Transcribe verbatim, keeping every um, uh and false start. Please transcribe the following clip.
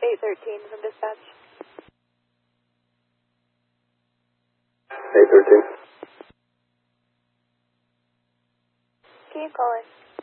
eight thirteen from dispatch. eight thirteen. Can you call in?